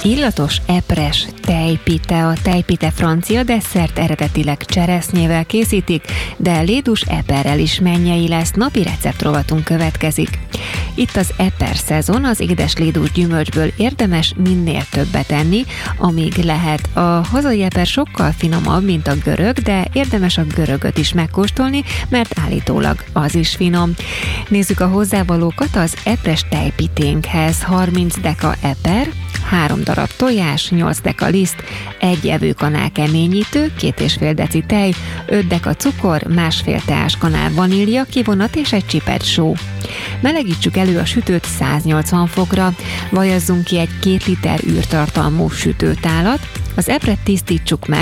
Illatos epres tejpite. A tejpite francia desszert eredetileg cseresznyével készítik, de lédus eperrel is mennyei lesz. Napi receptrovatunk következik. Itt az eper szezon, az édes lédus gyümölcsből érdemes minél többet enni, amíg lehet. A hazai eper sokkal finomabb, mint a görög, de érdemes a görögöt is megkóstolni, mert állítólag az is finom. Nézzük a hozzávalókat az epres tejpiténkhez. 30 deka eper, 3 darab tojás, 8 deka liszt, 1 evőkanál keményítő, 2,5 deci tej, 5 deka cukor, másfél teáskanál vanília, kivonat és egy csipet só. Melegítsük elő a sütőt 180 fokra, vajazzunk ki egy 2 liter űrtartalmú sütőtálat, az epret tisztítsuk meg,